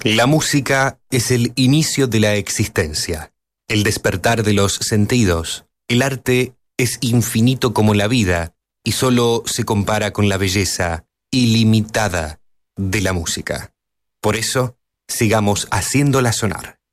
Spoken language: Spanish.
La música es el inicio de la existencia, el despertar de los sentidos. El arte es infinito como la vida y solo se compara con la belleza ilimitada de la música. Por eso, sigamos haciéndola sonar.